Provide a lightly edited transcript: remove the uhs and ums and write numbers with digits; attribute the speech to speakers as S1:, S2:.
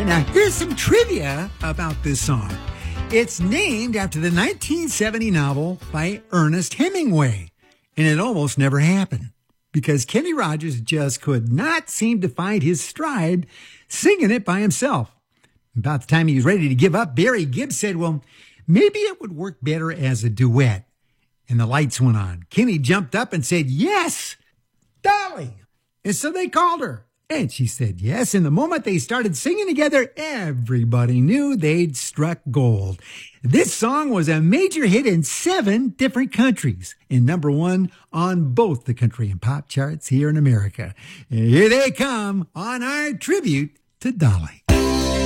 S1: right, now here's some trivia about this song. It's named after the 1970 novel by Ernest Hemingway, and it almost never happened because Kenny Rogers just could not seem to find his stride singing it by himself. About the time he was ready to give up, Barry Gibb said, well, maybe it would work better as a duet. And the lights went on. Kenny jumped up and said, yes, Dolly. And so they called her. And she said yes. And the moment they started singing together, everybody knew they'd struck gold. This song was a major hit in 7 different countries and number 1 on both the country and pop charts here in America. And here they come on our tribute to Dolly.